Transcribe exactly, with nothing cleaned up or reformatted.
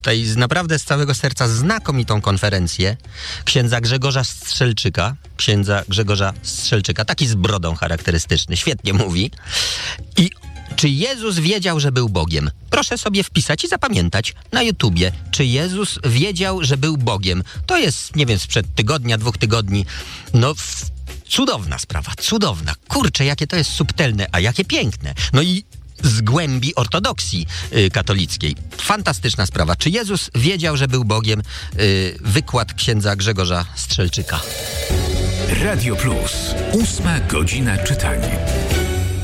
Tutaj z naprawdę z całego serca znakomitą konferencję księdza Grzegorza Strzelczyka, księdza Grzegorza Strzelczyka, taki z brodą charakterystyczny, świetnie mówi. I czy Jezus wiedział, że był Bogiem? Proszę sobie wpisać i zapamiętać na YouTubie. Czy Jezus wiedział, że był Bogiem? To jest, nie wiem, sprzed tygodnia, dwóch tygodni. No, w... cudowna sprawa, cudowna. Kurczę, jakie to jest subtelne, a jakie piękne. No i z głębi ortodoksji y, katolickiej. Fantastyczna sprawa. Czy Jezus wiedział, że był Bogiem? Y, wykład księdza Grzegorza Strzelczyka. Radio Plus. Ósma godzina czytania.